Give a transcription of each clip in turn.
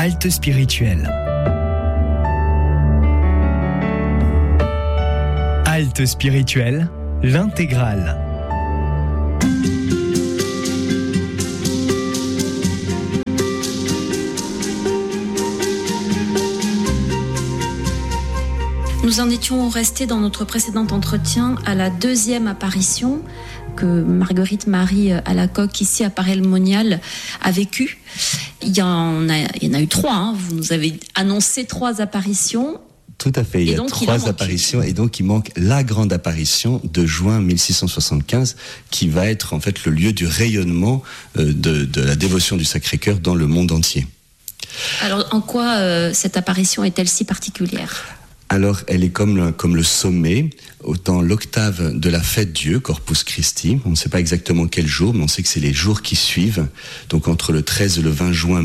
Halte spirituelle. Halte spirituelle, l'intégrale. Nous en étions restés dans notre précédent entretien à la deuxième apparition que Marguerite Marie Alacoque, ici à Paray-le-Monial, a vécue. Il y en a eu 3, vous nous avez annoncé 3 apparitions. Tout à fait, il y a 3 apparitions et donc il manque la grande apparition de juin 1675 qui va être en fait le lieu du rayonnement de la dévotion du Sacré-Cœur dans le monde entier. Alors en quoi cette apparition est-elle si particulière ? Alors, elle est comme le sommet, dans l'octave de la fête Dieu, Corpus Christi. On ne sait pas exactement quel jour, mais on sait que c'est les jours qui suivent. Donc, entre le 13 et le 20 juin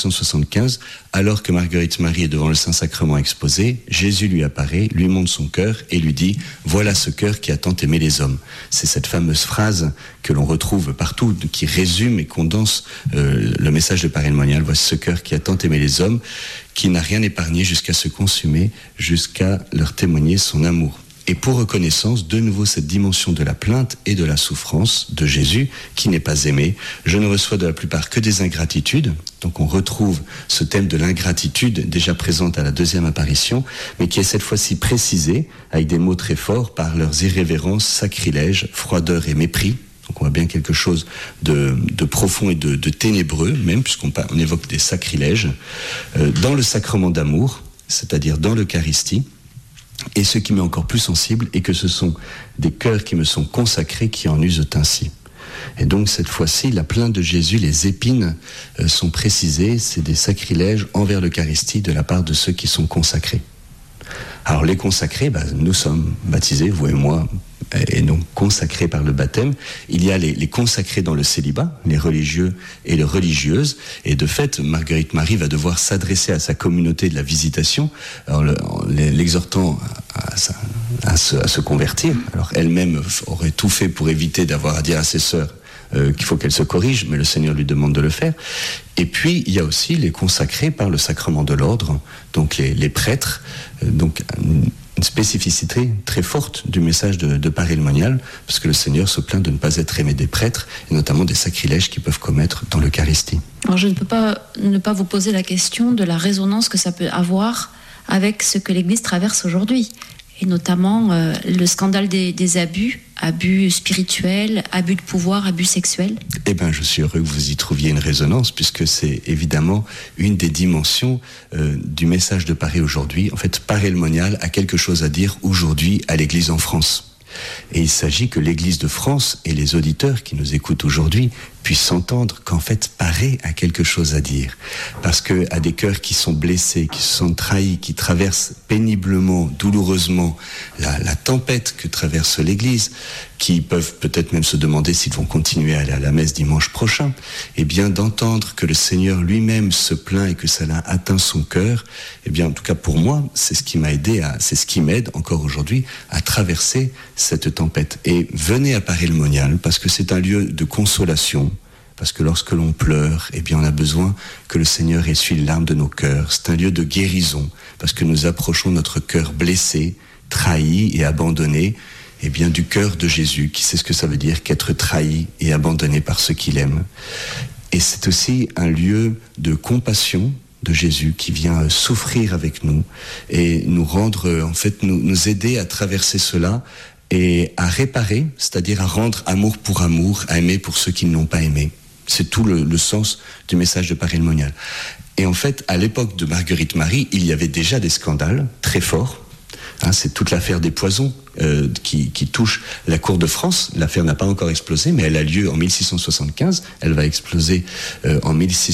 1675, alors que Marguerite Marie est devant le Saint-Sacrement exposé, Jésus lui apparaît, lui montre son cœur et lui dit « Voilà ce cœur qui a tant aimé les hommes ». C'est cette fameuse phrase que l'on retrouve partout, qui résume et condense le message de Paray-le-Monial. Voici ce cœur qui a tant aimé les hommes, qui n'a rien épargné jusqu'à se consumer, jusqu'à leur témoigner son amour. Et pour reconnaissance, de nouveau cette dimension de la plainte et de la souffrance de Jésus, qui n'est pas aimé. Je ne reçois de la plupart que des ingratitudes. Donc on retrouve ce thème de l'ingratitude déjà présente à la deuxième apparition, mais qui est cette fois-ci précisé avec des mots très forts par leurs irrévérences, sacrilèges, froideur et mépris. Donc on voit bien quelque chose de profond et de ténébreux, même puisqu'on évoque des sacrilèges, dans le sacrement d'amour, c'est-à-dire dans l'Eucharistie. Et ce qui m'est encore plus sensible est que ce sont des cœurs qui me sont consacrés qui en usent ainsi. Et donc cette fois-ci, la plainte de Jésus, les épines sont précisées, c'est des sacrilèges envers l'Eucharistie de la part de ceux qui sont consacrés. Alors les consacrés, nous sommes baptisés, vous et moi, et donc consacrés par le baptême. Il y a les consacrés dans le célibat, les religieux et les religieuses. Et de fait, Marguerite Marie va devoir s'adresser à sa communauté de la Visitation, l'exhortant à se convertir. Alors elle-même aurait tout fait pour éviter d'avoir à dire à ses sœurs qu'il faut qu'elle se corrige, mais le Seigneur lui demande de le faire. Et puis, il y a aussi les consacrés par le sacrement de l'ordre, donc les prêtres, donc une spécificité très forte du message de Paray-le-Monial, parce que le Seigneur se plaint de ne pas être aimé des prêtres, et notamment des sacrilèges qu'ils peuvent commettre dans l'Eucharistie. Alors je ne peux pas ne pas vous poser la question de la résonance que ça peut avoir avec ce que l'Église traverse aujourd'hui, et notamment le scandale des abus spirituels, abus de pouvoir, abus sexuels. Eh bien, je suis heureux que vous y trouviez une résonance, puisque c'est évidemment une des dimensions du message de Paray aujourd'hui. En fait, Paray-le-Monial a quelque chose à dire aujourd'hui à l'Église en France. Et il s'agit que l'Église de France et les auditeurs qui nous écoutent aujourd'hui puissent entendre qu'en fait Paray a quelque chose à dire. Parce que à des cœurs qui sont blessés, qui se sentent trahis, qui traversent péniblement, douloureusement la tempête que traverse l'Église, qui peuvent peut-être même se demander s'ils vont continuer à aller à la messe dimanche prochain, et bien d'entendre que le Seigneur lui-même se plaint et que ça l'a atteint son cœur, et bien en tout cas pour moi, c'est ce qui m'a aidé, c'est ce qui m'aide encore aujourd'hui à traverser cette tempête. Et venez à Paray-le-Monial, parce que c'est un lieu de consolation, parce que lorsque l'on pleure, eh bien on a besoin que le Seigneur essuie les larmes de nos cœurs. C'est un lieu de guérison, parce que nous approchons notre cœur blessé, trahi et abandonné, eh bien du cœur de Jésus, qui sait ce que ça veut dire qu'être trahi et abandonné par ceux qu'il aime. Et c'est aussi un lieu de compassion de Jésus qui vient souffrir avec nous et nous rendre, en fait, nous aider à traverser cela et à réparer, c'est-à-dire à rendre amour pour amour, à aimer pour ceux qui ne l'ont pas aimé. C'est tout le sens du message de Paray-le-Monial. Et en fait, à l'époque de Marguerite Marie, il y avait déjà des scandales très forts. C'est toute l'affaire des poisons qui touche la cour de France. L'affaire n'a pas encore explosé, mais elle a lieu en 1675. Elle va exploser en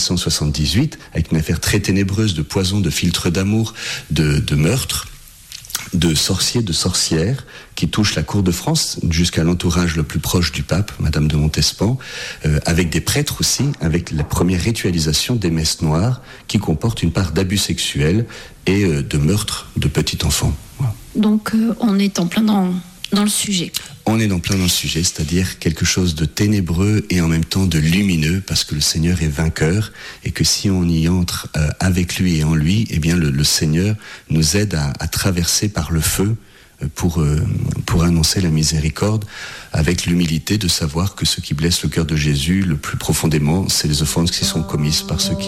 1678 avec une affaire très ténébreuse de poison, de filtre d'amour, de meurtre, de sorciers, de sorcières qui touchent la cour de France jusqu'à l'entourage le plus proche du pape, Madame de Montespan, avec des prêtres aussi, avec la première ritualisation des messes noires qui comportent une part d'abus sexuels et de meurtre de petits enfants. Voilà. Donc on est en plein dans le sujet. On est plein dans le sujet, c'est-à-dire quelque chose de ténébreux et en même temps de lumineux, parce que le Seigneur est vainqueur, et que si on y entre avec lui et en lui, eh bien le Seigneur nous aide à traverser par le feu pour annoncer la miséricorde, avec l'humilité de savoir que ce qui blesse le cœur de Jésus le plus profondément, c'est les offenses qui sont commises par ceux qui